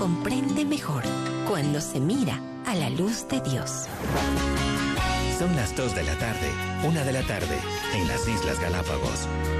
comprende mejor cuando se mira a la luz de Dios. Son las 2 de la tarde, 1 de la tarde, en las Islas Galápagos.